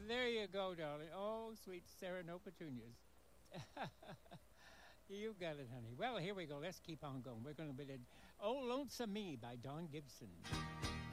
There you go, darling. Oh, sweet Sarah, no petunias. You got it, honey. Well, here we go. Let's keep on going. We're going to be the Oh Lonesome Me by Don Gibson.